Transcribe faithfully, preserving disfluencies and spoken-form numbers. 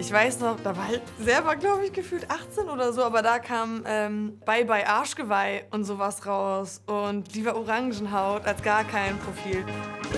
ich weiß noch, da war halt selber, glaube ich, gefühlt achtzehn oder so, aber da kam ähm, Bye Bye Arschgeweih und sowas raus und Lieber Orangenhaut als gar kein Profil.